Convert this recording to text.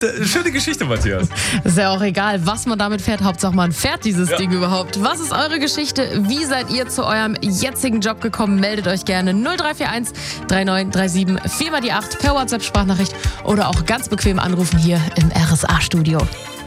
Schöne Geschichte, Matthias. Ist ja auch egal, was man damit fährt. Hauptsache, man fährt dieses Ding überhaupt. Was ist eure Geschichte? Wie seid ihr zu eurem jetzigen Job gekommen? Meldet euch gerne 0341 3937 4 mal die 8 per WhatsApp-Sprachnachricht oder auch ganz bequem anrufen hier im RSA-Studio.